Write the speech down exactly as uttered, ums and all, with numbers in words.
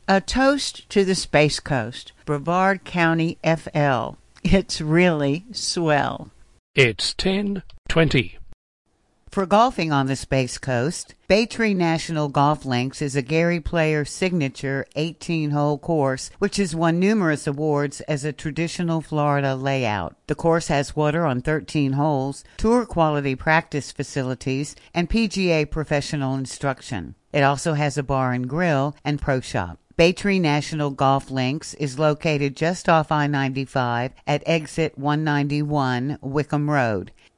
A toast to the Space Coast, Brevard County, F L. It's really swell. It's ten twenty. For golfing on the Space Coast, Baytree National Golf Links is a Gary Player signature eighteen-hole course, which has won numerous awards as a traditional Florida layout. The course has water on thirteen holes, tour-quality practice facilities, and P G A professional instruction. It also has a bar and grill and pro shop. Baytree National Golf Links is located just off I ninety-five at exit one ninety-one Wickham Road.